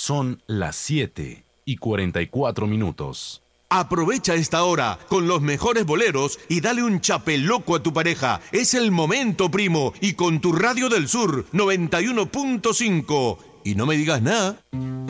Son las 7:44. Aprovecha esta hora con los mejores boleros y dale un chapeloco a tu pareja. Es el momento, primo. Y con tu Radio del Sur 91.5. Y no me digas nada.